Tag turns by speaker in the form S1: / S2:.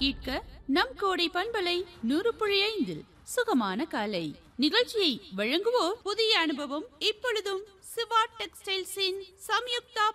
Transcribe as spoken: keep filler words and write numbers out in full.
S1: கேட்க நம் கோடை பண்பலை நூறு புள்ளி ஐந்தில் சுகமான காலை நிகழ்ச்சியை வழங்குவோர் புதிய அனுபவம் இப்பொழுதும் சிவா டெக்ஸ்டைல்ஸின் சம்யுக்தா